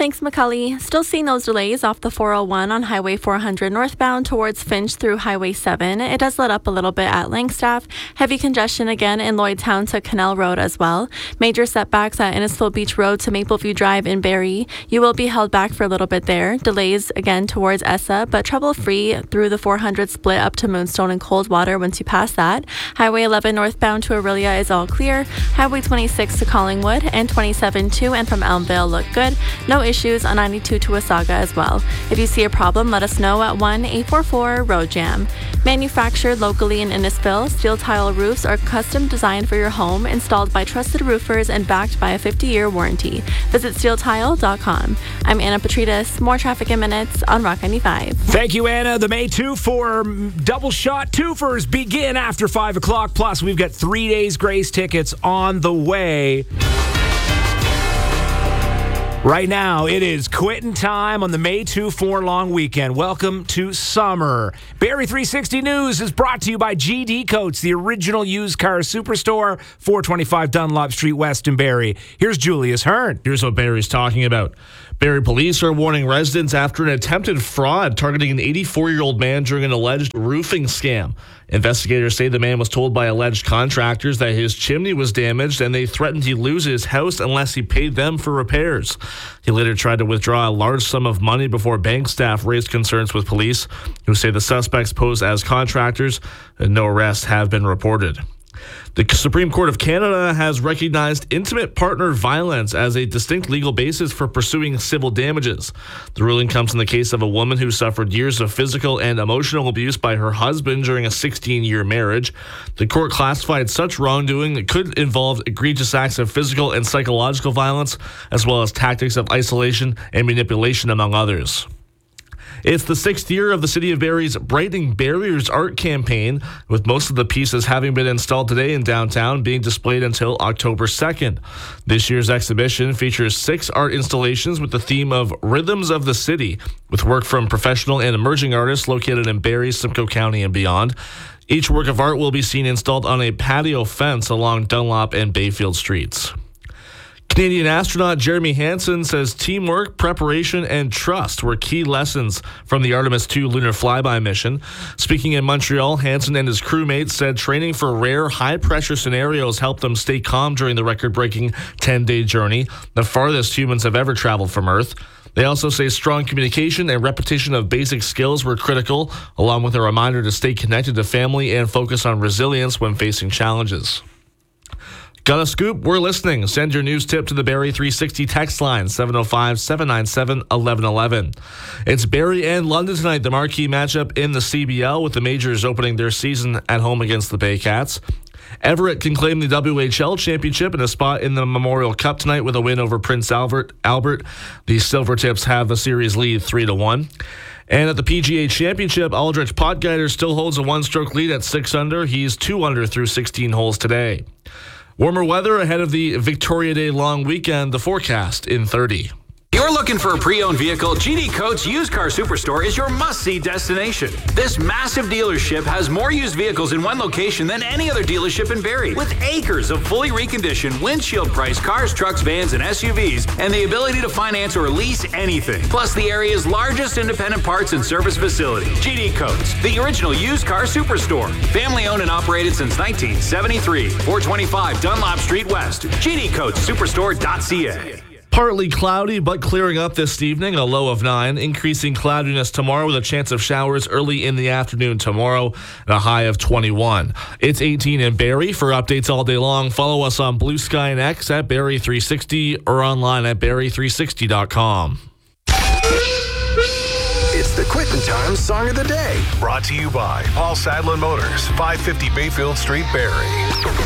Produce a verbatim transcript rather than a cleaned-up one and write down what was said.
Thanks, McCully. Still seeing those delays off the four oh one on Highway four hundred northbound towards Finch through Highway seven. It does let up a little bit at Langstaff. Heavy congestion again in Lloydtown to Canal Road as well. Major setbacks at Innisfil Beach Road to Mapleview Drive in Barrie. You will be held back for a little bit there. Delays again towards Essa, but trouble-free through the four hundred split up to Moonstone and Coldwater once you pass that. Highway eleven northbound to Aurelia is all clear. Highway twenty-six to Collingwood and twenty-seven to and from Elmvale look good. No issues on ninety-two to Wasaga as well. If you see a problem, let us know at one eight four four road jam. Manufactured locally in Innisfil, steel tile roofs are custom designed for your home, installed by trusted roofers and backed by a fifty-year warranty. Visit steel tile dot com. I'm Anna Petridis. More traffic in minutes on Rock ninety-five. Thank you, Anna. The May two for double shot twofers begin after five o'clock. Plus, we've got three days Grace tickets on the way. Right now, it is quitting time on the May two four long weekend. Welcome to summer. Barrie three sixty News is brought to you by G D Coats, the original used car superstore, four twenty-five Dunlop Street West in Barrie. Here's Julius Hearn. Here's what Barrie's talking about. Barrie police are warning residents after an attempted fraud targeting an eighty-four-year-old man during an alleged roofing scam. Investigators say the man was told by alleged contractors that his chimney was damaged and they threatened he'd lose his house unless he paid them for repairs. He later tried to withdraw a large sum of money before bank staff raised concerns with police, who say the suspects pose as contractors and no arrests have been reported. The Supreme Court of Canada has recognized intimate partner violence as a distinct legal basis for pursuing civil damages. The ruling comes in the case of a woman who suffered years of physical and emotional abuse by her husband during a sixteen-year marriage. The court classified such wrongdoing that could involve egregious acts of physical and psychological violence, as well as tactics of isolation and manipulation, among others. It's the sixth year of the City of Barrie's Brightening Barriers art campaign, with most of the pieces having been installed today in downtown being displayed until October second. This year's exhibition features six art installations with the theme of Rhythms of the City, with work from professional and emerging artists located in Barrie, Simcoe County, and beyond. Each work of art will be seen installed on a patio fence along Dunlop and Bayfield streets. Canadian astronaut Jeremy Hansen says teamwork, preparation, and trust were key lessons from the Artemis two lunar flyby mission. Speaking in Montreal, Hansen and his crewmates said training for rare, high-pressure scenarios helped them stay calm during the record-breaking ten-day journey, the farthest humans have ever traveled from Earth. They also say strong communication and repetition of basic skills were critical, along with a reminder to stay connected to family and focus on resilience when facing challenges. Got a scoop? We're listening. Send your news tip to the Barrie three sixty text line, seven oh five, seven nine seven, one one one one. It's Barrie and London tonight, the marquee matchup in the C B L, with the Majors opening their season at home against the Baycats. Everett can claim the W H L championship and a spot in the Memorial Cup tonight with a win over Prince Albert. Albert. The Silvertips have the series lead three to one. And at the P G A Championship, Aldrich Potgieter still holds a one-stroke lead at six under. He's two under through sixteen holes today. Warmer weather ahead of the Victoria Day long weekend. The forecast in thirty. You're looking for a pre-owned vehicle? G D Coats Used Car Superstore is your must-see destination. This massive dealership has more used vehicles in one location than any other dealership in Barrie, with acres of fully reconditioned, windshield-priced cars, trucks, vans, and S U Vs, and the ability to finance or lease anything. Plus, the area's largest independent parts and service facility. G D Coats, the original used car superstore. Family-owned and operated since nineteen seventy-three. four twenty-five Dunlop Street West. G D Coats Superstore dot C A. Partly cloudy, but clearing up this evening, a low of nine. Increasing cloudiness tomorrow with a chance of showers early in the afternoon tomorrow, and a high of twenty-one. It's eighteen in Barrie. For updates all day long, follow us on Blue Sky and X at Barrie three sixty or online at Barrie three sixty dot com. It's the Quittin' Time Song of the Day. Brought to you by Paul Sadlin Motors, five fifty Bayfield Street, Barrie.